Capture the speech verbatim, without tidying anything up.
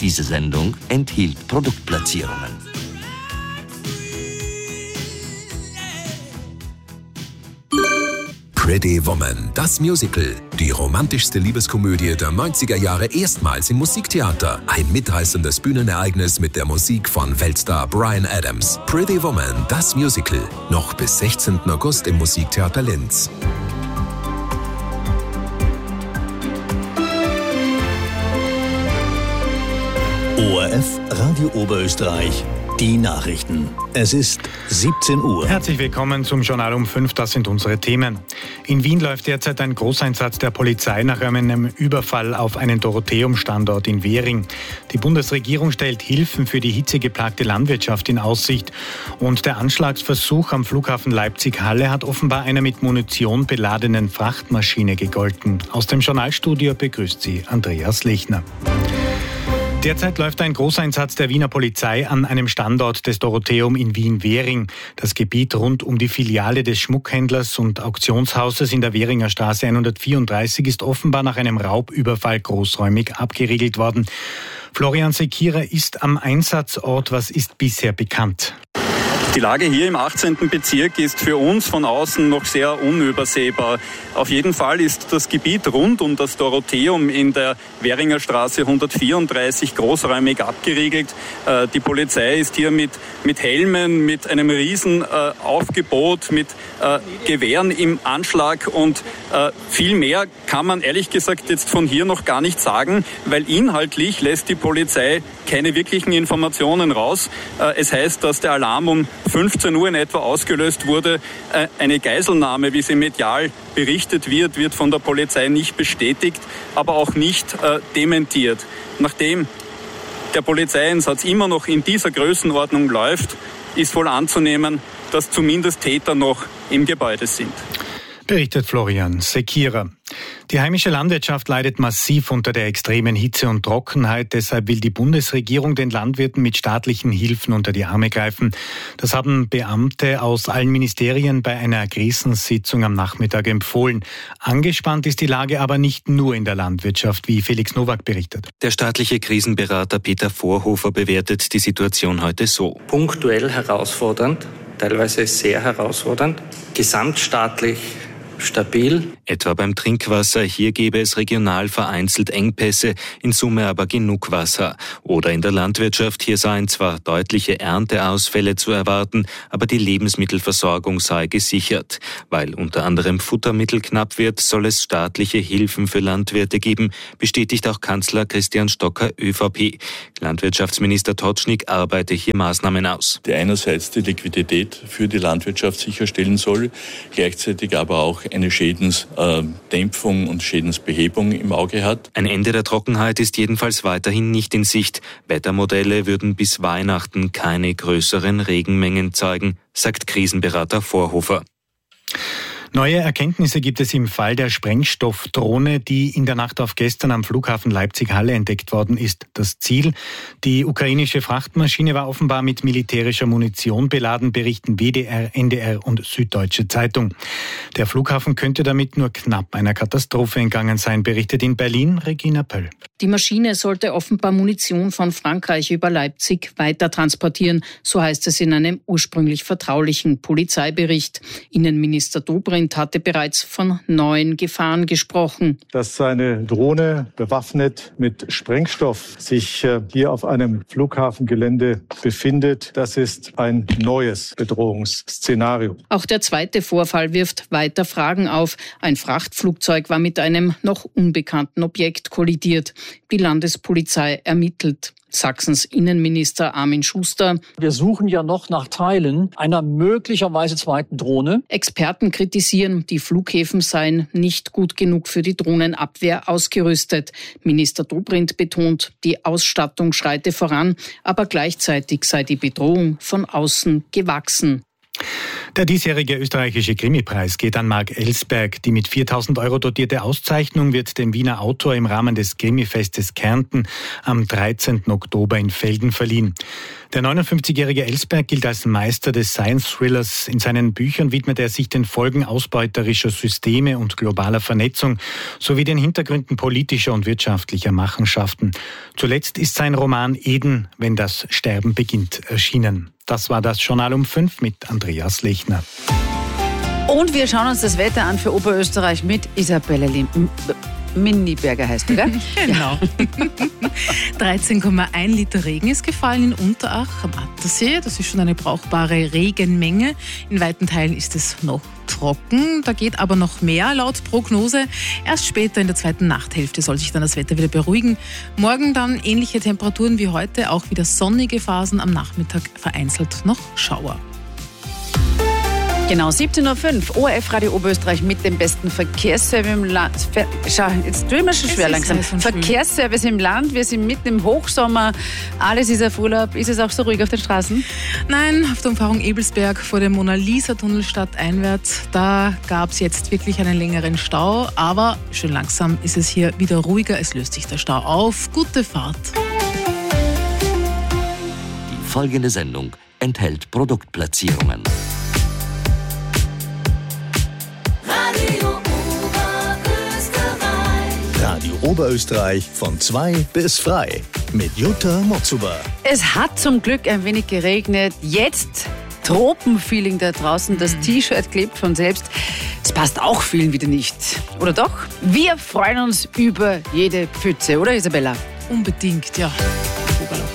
Diese Sendung enthielt Produktplatzierungen. Pretty Woman, das Musical. Die romantischste Liebeskomödie der neunziger Jahre erstmals im Musiktheater. Ein mitreißendes Bühnenereignis mit der Musik von Weltstar Bryan Adams. Pretty Woman, das Musical. Noch bis sechzehnten August im Musiktheater Linz. O R F Radio Oberösterreich. Die Nachrichten. Es ist siebzehn Uhr. Herzlich willkommen zum Journal um fünf. Das sind unsere Themen. In Wien läuft derzeit ein Großeinsatz der Polizei nach einem Überfall auf einen Dorotheum-Standort in Währing. Die Bundesregierung stellt Hilfen für die hitzegeplagte Landwirtschaft in Aussicht. Und der Anschlagsversuch am Flughafen Leipzig-Halle hat offenbar einer mit Munition beladenen Frachtmaschine gegolten. Aus dem Journalstudio begrüßt sie Andreas Lechner. Derzeit läuft ein Großeinsatz der Wiener Polizei an einem Standort des Dorotheum in Wien-Währing. Das Gebiet rund um die Filiale des Schmuckhändlers und Auktionshauses in der Währinger Straße hundertvierunddreißig ist offenbar nach einem Raubüberfall großräumig abgeriegelt worden. Florian Sekierer ist am Einsatzort. Was ist bisher bekannt? Die Lage hier im achtzehnten Bezirk ist für uns von außen noch sehr unübersehbar. Auf jeden Fall ist das Gebiet rund um das Dorotheum in der Währinger Straße hundertvierunddreißig großräumig abgeriegelt. Die Polizei ist hier mit, mit Helmen, mit einem riesen Aufgebot, mit Gewehren im Anschlag und viel mehr kann man ehrlich gesagt jetzt von hier noch gar nicht sagen, weil inhaltlich lässt die Polizei keine wirklichen Informationen raus. Es heißt, dass der Alarm um fünfzehn Uhr in etwa ausgelöst wurde. Eine Geiselnahme, wie sie medial berichtet wird, wird von der Polizei nicht bestätigt, aber auch nicht äh, dementiert. Nachdem der Polizeieinsatz immer noch in dieser Größenordnung läuft, ist wohl anzunehmen, dass zumindest Täter noch im Gebäude sind. Berichtet Florian Sekierer. Die heimische Landwirtschaft leidet massiv unter der extremen Hitze und Trockenheit. Deshalb will die Bundesregierung den Landwirten mit staatlichen Hilfen unter die Arme greifen. Das haben Beamte aus allen Ministerien bei einer Krisensitzung am Nachmittag empfohlen. Angespannt ist die Lage aber nicht nur in der Landwirtschaft, wie Felix Nowak berichtet. Der staatliche Krisenberater Peter Vorhofer bewertet die Situation heute so. Punktuell herausfordernd, teilweise sehr herausfordernd, gesamtstaatlich stabil. Etwa beim Trinkwasser, hier gäbe es regional vereinzelt Engpässe, in Summe aber genug Wasser. Oder in der Landwirtschaft, hier seien zwar deutliche Ernteausfälle zu erwarten, aber die Lebensmittelversorgung sei gesichert. Weil unter anderem Futtermittel knapp wird, soll es staatliche Hilfen für Landwirte geben, bestätigt auch Kanzler Christian Stocker, ÖVP. Landwirtschaftsminister Totschnig arbeite hier Maßnahmen aus. Der einerseits die Liquidität für die Landwirtschaft sicherstellen soll, gleichzeitig aber auch eine Schädensdämpfung und Schädensbehebung im Auge hat. Ein Ende der Trockenheit ist jedenfalls weiterhin nicht in Sicht. Wettermodelle würden bis Weihnachten keine größeren Regenmengen zeigen, sagt Krisenberater Vorhofer. Neue Erkenntnisse gibt es im Fall der Sprengstoffdrohne, die in der Nacht auf gestern am Flughafen Leipzig-Halle entdeckt worden ist. Das Ziel, die ukrainische Frachtmaschine, war offenbar mit militärischer Munition beladen, berichten W D R, N D R und Süddeutsche Zeitung. Der Flughafen könnte damit nur knapp einer Katastrophe entgangen sein, berichtet in Berlin Regina Pöll. Die Maschine sollte offenbar Munition von Frankreich über Leipzig weiter transportieren, so heißt es in einem ursprünglich vertraulichen Polizeibericht. Innenminister Dobrindt hatte bereits von neuen Gefahren gesprochen. Dass eine Drohne bewaffnet mit Sprengstoff sich hier auf einem Flughafengelände befindet, das ist ein neues Bedrohungsszenario. Auch der zweite Vorfall wirft weiter Fragen auf. Ein Frachtflugzeug war mit einem noch unbekannten Objekt kollidiert. Die Landespolizei ermittelt. Sachsens Innenminister Armin Schuster. Wir suchen ja noch nach Teilen einer möglicherweise zweiten Drohne. Experten kritisieren, die Flughäfen seien nicht gut genug für die Drohnenabwehr ausgerüstet. Minister Dobrindt betont, die Ausstattung schreite voran, aber gleichzeitig sei die Bedrohung von außen gewachsen. Der diesjährige österreichische Krimipreis geht an Marc Ellsberg. Die mit viertausend Euro dotierte Auszeichnung wird dem Wiener Autor im Rahmen des Krimifestes Kärnten am dreizehnten Oktober in Velden verliehen. Der neunundfünfzigjährige Ellsberg gilt als Meister des Science-Thrillers. In seinen Büchern widmet er sich den Folgen ausbeuterischer Systeme und globaler Vernetzung sowie den Hintergründen politischer und wirtschaftlicher Machenschaften. Zuletzt ist sein Roman Eden, wenn das Sterben beginnt, erschienen. Das war das Journal um fünf mit Andreas Lechner. Und wir schauen uns das Wetter an für Oberösterreich mit Isabelle Lim- Miniberger heißt du, gell? Genau. dreizehn Komma eins Liter Regen ist gefallen in Unterach am Attersee. Das ist schon eine brauchbare Regenmenge. In weiten Teilen ist es noch trocken. Da geht aber noch mehr laut Prognose. Erst später in der zweiten Nachthälfte soll sich dann das Wetter wieder beruhigen. Morgen dann ähnliche Temperaturen wie heute, auch wieder sonnige Phasen. Am Nachmittag vereinzelt noch Schauer. Genau, siebzehn Uhr fünf, O R F Radio Oberösterreich mit dem besten Verkehrsservice im Land. Ver- Schau, jetzt tue ich mir schon schwer langsam. Verkehrsservice im Land, wir sind mitten im Hochsommer, alles ist auf Urlaub. Ist es auch so ruhig auf den Straßen? Nein, auf der Umfahrung Ebelsberg vor dem Mona-Lisa-Tunnel stadteinwärts, da gab es jetzt wirklich einen längeren Stau, aber schön langsam ist es hier wieder ruhiger, es löst sich der Stau auf. Gute Fahrt. Die folgende Sendung enthält Produktplatzierungen. Radio Oberösterreich von zwei bis frei mit Jutta Motzuber. Es hat zum Glück ein wenig geregnet. Jetzt Tropenfeeling da draußen. Das T-Shirt klebt von selbst. Es passt auch vielen wieder nicht. Oder doch? Wir freuen uns über jede Pfütze, oder Isabella? Unbedingt, ja.